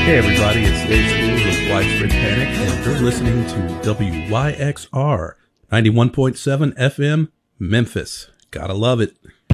Hey everybody, it's Dave Schools with Widespread Panic, and you're listening to WYXR 91.7 FM, Memphis. Gotta love it.